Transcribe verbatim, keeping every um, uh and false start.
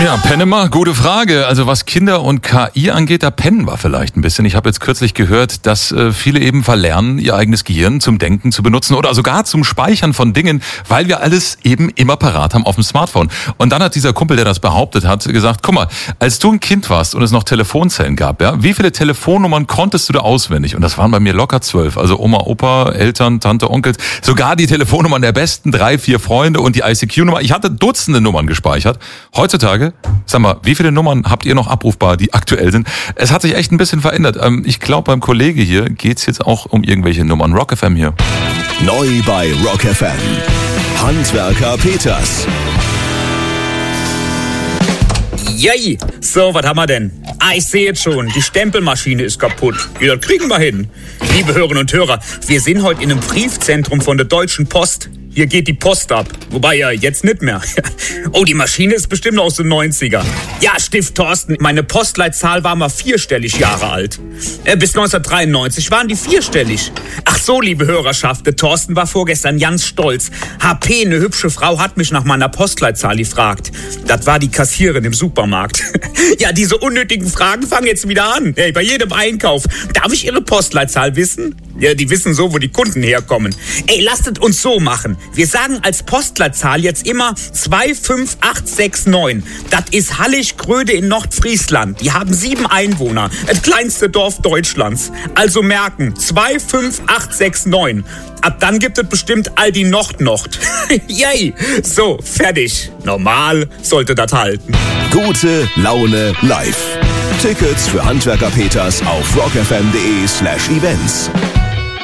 Ja, Penema, gute Frage. Also was Kinder und K I angeht, da pennen wir vielleicht ein bisschen. Ich habe jetzt kürzlich gehört, dass äh, viele eben verlernen, ihr eigenes Gehirn zum Denken zu benutzen oder sogar zum Speichern von Dingen, weil wir alles eben immer parat haben auf dem Smartphone. Und dann hat dieser Kumpel, der das behauptet hat, gesagt, guck mal, als du ein Kind warst und es noch Telefonzellen gab, ja, wie viele Telefonnummern konntest du da auswendig? Und das waren bei mir locker zwölf. Also Oma, Opa, Eltern, Tante, Onkel, sogar die Telefonnummern der besten drei, vier Freunde und die I C Q-Nummer. Ich hatte Dutzende Nummern gespeichert. Heutzutage, sag mal, wie viele Nummern habt ihr noch abrufbar, die aktuell sind? Es hat sich echt ein bisschen verändert. Ich glaube, beim Kollege hier geht's jetzt auch um irgendwelche Nummern. Rock F M hier. Neu bei Rock F M. Handwerker Peters. Yay! So, was haben wir denn? Ah, ich sehe jetzt schon, die Stempelmaschine ist kaputt. Ja, das kriegen wir hin. Liebe Hörerinnen und Hörer, wir sind heute in einem Briefzentrum von der Deutschen Post. Hier geht die Post ab. Wobei ja jetzt nicht mehr. Oh, die Maschine ist bestimmt aus den neunziger. Ja, Stift Thorsten, meine Postleitzahl war mal vierstellig Jahre alt. Äh, bis neunzehnhundertdreiundneunzig waren die vierstellig. Ach so, liebe Hörerschaft, der Thorsten war vorgestern ganz stolz. H P, eine hübsche Frau, hat mich nach meiner Postleitzahl gefragt. Das war die Kassiererin im Supermarkt. Ja, diese unnötigen Fragen fangen jetzt wieder an. Hey, bei jedem Einkauf. Darf ich Ihre Postleitzahl wissen? Ja, die wissen so, wo die Kunden herkommen. Ey, lasst es uns so machen. Wir sagen als Postleitzahl jetzt immer zwei fünf acht sechs neun. Das ist Hallig-Gröde in Nordfriesland. Die haben sieben Einwohner. Das kleinste Dorf Deutschlands. Also merken, zwei fünf acht sechs neun. Ab dann gibt es bestimmt Aldi Nord-Nord. Yay! So, fertig. Normal sollte das halten. Gute Laune live. Tickets für Handwerker Peters auf rockfm.de slash events.